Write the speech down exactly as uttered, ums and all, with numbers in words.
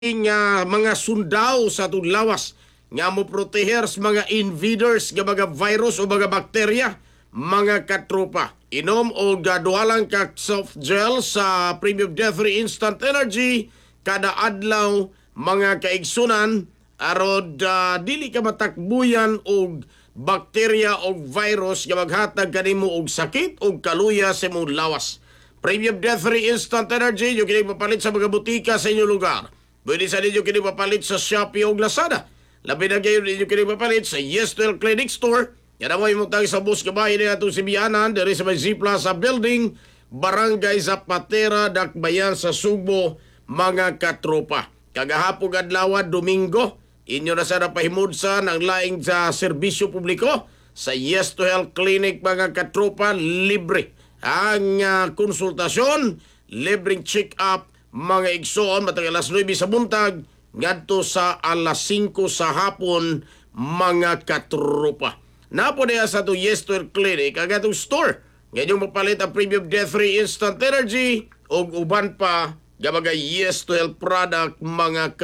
nga mga sundao sa atong lawas nga mo proteher sa mga invaders nga mga virus o mga bakterya, mga katropa. Inom o gaduhalang ka soft gel sa Premium Death Free Instant Energy kada adlaw, mga kaigsunan arod uh, dili ka matakbuyan og bakterya o virus nga maghatag kanimo og sakit o kaluya sa imong lawas. Premium Death Free Instant Energy yung kini papalit sa mga butika sa inyong lugar. Pwede sa ninyo kini papalit sa Shopee o Lazada. Labi na kayo ninyo kini papalit sa Yes to Health Clinic Store. Yan mo yung tayo sa bus kabahin na itong si Bianan. Dari sa may Z-Plaza Building, Barangay Zapatera, Dakbayan sa Subo, mga katropa. Kagahapong adlaw, Domingo, inyo na sana pahimudsa ng laing sa serbisyo publiko sa Yes to Health Clinic, mga katropa, libre. Ang uh, konsultasyon, libreng check-up, mga igsoon, matang alas nuwebe sa buntag, ngadto sa alas singko sa hapon, mga katropa. Napo niya sa to Yes to Health Clinic, ang atong store. Ngayon mapalit ang Premium Death Free Instant Energy o uban pa, gabaga Yes to Health product, mga